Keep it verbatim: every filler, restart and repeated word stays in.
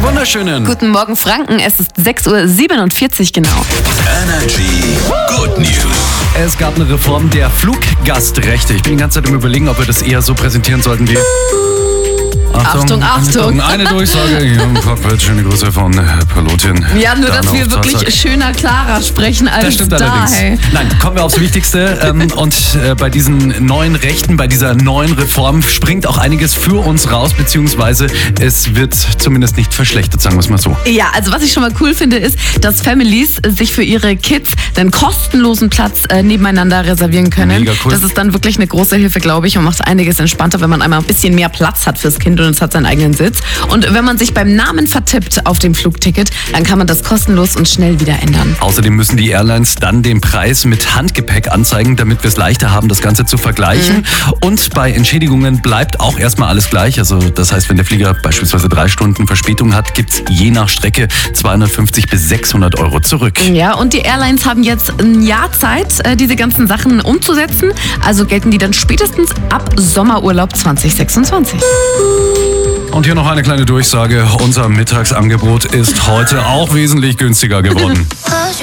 wunderschönen Guten Morgen, Franken. Es ist sechs Uhr siebenundvierzig genau. Energy Good News. Es gab eine Reform der Fluggastrechte. Ich bin die ganze Zeit im Überlegen, ob wir das eher so präsentieren sollten wie... Achtung, Achtung. Eine Durchsage hier im Cockpit. Schöne Grüße von Pilotin. Ja, nur, dass wir wirklich Zack. schöner, klarer sprechen als Das stimmt da. allerdings. Hey. Nein, kommen wir aufs Wichtigste. ähm, und äh, bei diesen neuen Rechten, bei dieser neuen Reform springt auch einiges für uns raus, beziehungsweise es wird zumindest nicht verschlechtert, sagen wir es mal so. Ja, also was ich schon mal cool finde, ist, dass Families sich für ihre Kids einen kostenlosen Platz äh, nebeneinander reservieren können. Mega cool. Das ist dann wirklich eine große Hilfe, glaube ich, und macht einiges entspannter, wenn man einmal ein bisschen mehr Platz hat fürs Kind und es hat seinen eigenen Sitz. Und wenn man sich beim Namen vertippt auf dem Flugticket, dann kann man das kostenlos und schnell wieder ändern. Außerdem müssen die Airlines dann den Preis mit Handgepäck anzeigen, damit wir es leichter haben, das Ganze zu vergleichen. Mhm. Und bei Entschädigungen bleibt auch erstmal alles gleich. Also das heißt, wenn der Flieger beispielsweise drei Stunden Verspätung hat, gibt es je nach Strecke zweihundertfünfzig bis sechshundert Euro zurück. Ja, und die Airlines haben jetzt ein Jahr Zeit, diese ganzen Sachen umzusetzen. Also gelten die dann spätestens ab Sommerurlaub zwanzig sechsundzwanzig. Und hier noch eine kleine Durchsage. Unser Mittagsangebot ist heute auch wesentlich günstiger geworden.